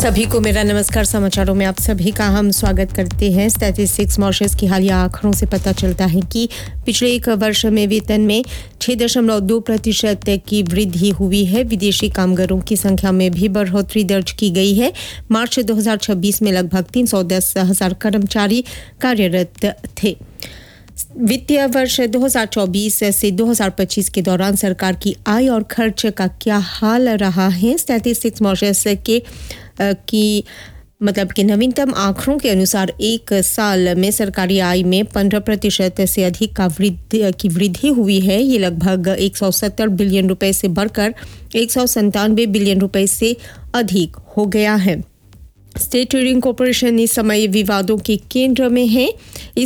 सभी को मेरा नमस्कार। समाचारों में आप सभी का हम स्वागत करते हैं। स्टैटिस्टिक्स मॉरिशस की हालिया आंकड़ों से पता चलता है कि पिछले एक वर्ष में वेतन में 6.2% की वृद्धि हुई है। विदेशी कामगारों की संख्या में भी बढ़ोतरी दर्ज की गई है। मार्च 2026 में लगभग 310,000 कर्मचारी कार्यरत थे। वित्तीय वर्ष 2024 से 2025 के दौरान सरकार की आय और खर्च का क्या हाल रहा है। स्टैटिस्टिक्स मॉरिशस के नवीनतम आंकड़ों के अनुसार एक साल में सरकारी आय में 15% से अधिक की वृद्धि हुई है। ये लगभग 170 बिलियन रुपए से बढ़कर 197 बिलियन रुपए से अधिक हो गया है। स्टेट ट्रेडिंग कॉर्पोरेशन इस समय विवादों के केंद्र में है।